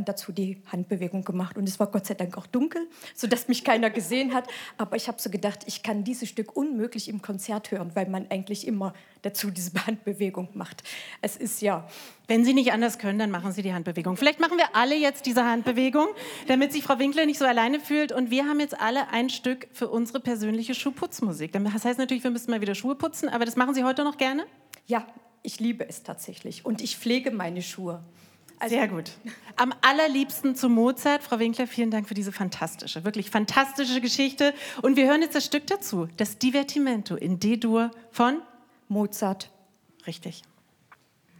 dann dazu die Handbewegung gemacht. Und es war Gott sei Dank auch dunkel, sodass mich keiner gesehen hat. Aber ich habe so gedacht, ich kann dieses Stück unmöglich im Konzert hören, weil man eigentlich immer dazu diese Handbewegung macht. Es ist ja... Wenn Sie nicht anders können, dann machen Sie die Handbewegung. Vielleicht machen wir alle jetzt diese Handbewegung, damit sich Frau Winkler nicht so alleine fühlt. Und wir haben jetzt alle ein Stück für unsere persönliche Schuhputzmusik. Das heißt natürlich, wir müssen mal wieder Schuhe putzen, aber das machen Sie heute noch gerne? Ja, ich liebe es tatsächlich. Und ich pflege meine Schuhe. Also sehr gut. Am allerliebsten zu Mozart. Frau Winkler, vielen Dank für diese wirklich fantastische Geschichte. Und wir hören jetzt das Stück dazu, das Divertimento in D-Dur von Mozart. Richtig.